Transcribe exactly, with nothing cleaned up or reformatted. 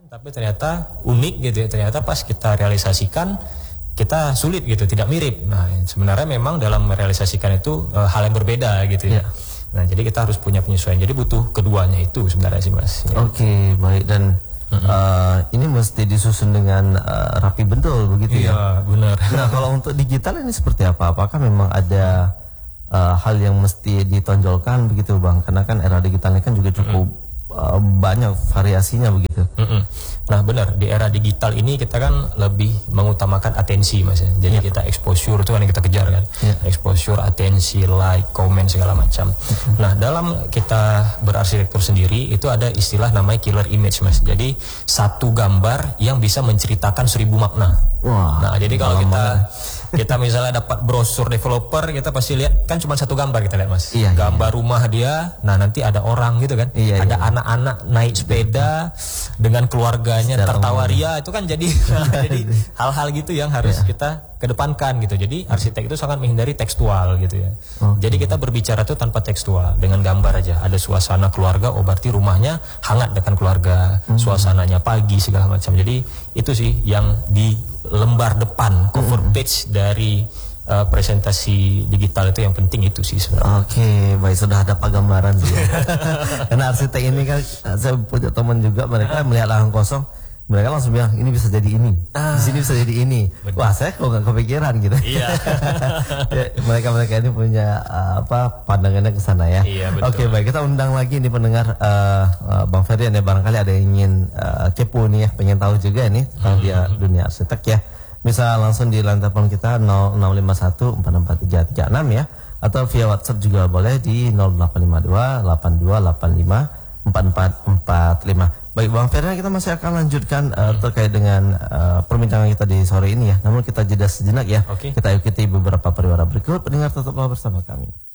Tapi ternyata unik gitu ya, ternyata pas kita realisasikan kita sulit gitu, tidak mirip. Nah sebenarnya memang dalam merealisasikan itu e, hal yang berbeda gitu ya. ya. Nah jadi kita harus punya penyesuaian, jadi butuh keduanya itu sebenarnya sih Mas. Ya. Oke okay, baik, dan mm-hmm. uh, ini mesti disusun dengan uh, rapi betul begitu iya, ya? Iya benar. Nah kalau untuk digital ini seperti apa? Apakah memang ada uh, hal yang mesti ditonjolkan begitu Bang? Karena kan era digital ini kan juga cukup mm-hmm. uh, banyak variasinya begitu. Mm-hmm. Nah benar, di era digital ini kita kan lebih mengutamakan atensi Mas ya. Jadi yeah. kita exposure itu kan yang kita kejar kan. Yeah. Exposure, atensi, like, comment segala macam. Mm-hmm. Nah dalam kita berarsitektur sendiri itu ada istilah namanya killer image Mas. Jadi satu gambar yang bisa menceritakan seribu makna. Wah, nah jadi kalau kita kita misalnya dapat brosur developer, kita pasti lihat kan cuma satu gambar kita lihat Mas. Iya, gambar iya. rumah dia, nah nanti ada orang gitu kan. Iya, ada iya. anak-anak naik sepeda dengan keluarganya tertawa ria, itu kan jadi jadi hal-hal gitu yang harus iya. kita kedepankan gitu. Jadi arsitek itu sangat menghindari tekstual gitu ya. Okay. Jadi kita berbicara tuh tanpa tekstual, dengan gambar aja. Ada suasana keluarga, oh berarti rumahnya hangat dengan keluarga, hmm. suasananya pagi segala macam. Jadi itu sih yang di lembar depan cover page dari uh, presentasi digital itu yang penting itu sih sebenarnya. Oke, okay, baik, sudah ada gambaran sih. Karena arsitek ini kan saya punya teman juga, mereka melihat lahan kosong, mereka langsung bilang ini bisa jadi ini, ah, di sini bisa jadi ini. Benar. Wah, saya kok nggak kepikiran gitu. Iya. Mereka-mereka ini punya uh, apa pandangannya ke sana ya. Iya, oke, okay, baik, kita undang lagi nih pendengar uh, uh, Bang Ferdian ya, barangkali ada yang ingin uh, kepo nih ya, pengen tahu juga nih tentang dia hmm. dunia arsitek ya. Bisa langsung di line telepon kita nol enam lima satu empat empat tiga tiga enam ya, atau via WhatsApp juga boleh di nol delapan lima dua delapan dua delapan lima empat empat empat lima. Baik Bang Ferdian, kita masih akan lanjutkan uh, terkait dengan uh, perbincangan kita di sore ini ya. Namun kita jeda sejenak ya. Okay. Kita ikuti beberapa pariwara berikut. Pendengar tetaplah bersama kami.